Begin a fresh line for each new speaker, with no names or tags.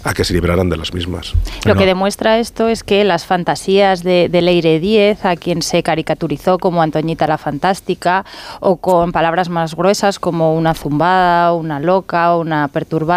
a que se libraran de las mismas.
Lo que demuestra esto es que las fantasías de Leire Díez, a quien se caricaturizó como Antoñita la Fantástica, o con palabras más gruesas como una zumbada, una loca, una perturbada,